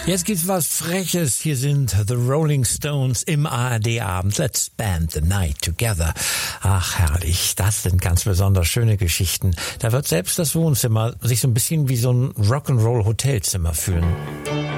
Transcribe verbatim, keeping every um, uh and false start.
Jetzt gibt's was Freches. Hier sind The Rolling Stones im A R D-Abend. Let's spend the night together. Ach, herrlich. Das sind ganz besonders schöne Geschichten. Da wird selbst das Wohnzimmer sich so ein bisschen wie so ein Rock'n'Roll-Hotelzimmer fühlen.